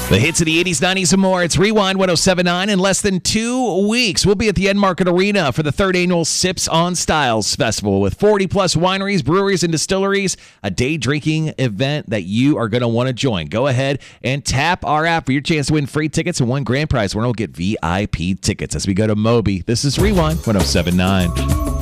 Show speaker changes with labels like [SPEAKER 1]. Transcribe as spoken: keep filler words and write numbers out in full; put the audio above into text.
[SPEAKER 1] The hits of the eighties, nineties, and more. It's Rewind one oh seven point nine. In less than two weeks, we'll be at the Enmarket Arena for the third annual Sips on Styles Festival with forty plus wineries, breweries, and distilleries. A day drinking event that you are going to want to join. Go ahead and tap our app for your chance to win free tickets and one grand prize. We're going to get V I P tickets as we go to Moby. This is Rewind one oh seven point nine.